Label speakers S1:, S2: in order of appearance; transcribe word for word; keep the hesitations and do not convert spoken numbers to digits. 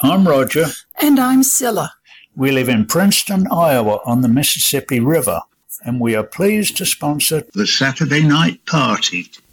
S1: I'm Roger.
S2: And I'm Scylla.
S1: We live in Princeton, Iowa, on the Mississippi River, and we are pleased to sponsor
S3: the Saturday Night Party.